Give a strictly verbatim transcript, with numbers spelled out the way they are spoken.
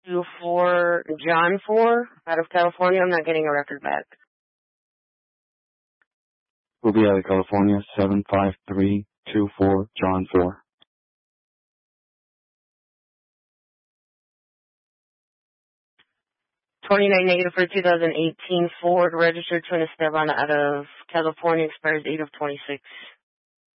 two four John four out of California. I'm not getting a record back. Will be out of California, seven five three two four John four. twenty-nine negative for two thousand eighteen Ford registered Twin Esteban out of California, expires eight of twenty-six.